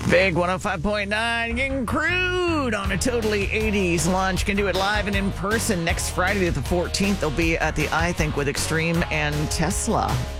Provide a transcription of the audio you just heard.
Big 105.9, getting crude on a totally 80s launch. Can do it live and in person next Friday the 14th. They'll be at the I Think with Extreme and Tesla.